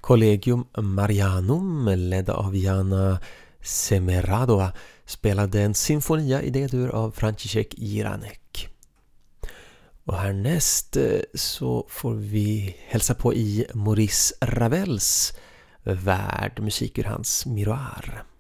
Collegium Marianum, ledda av Jana Semeradova, spelade en sinfonia i D-dur av František Jiranek. Och härnäst så får vi hälsa på i Maurice Ravels värld, musik ur hans Miroir.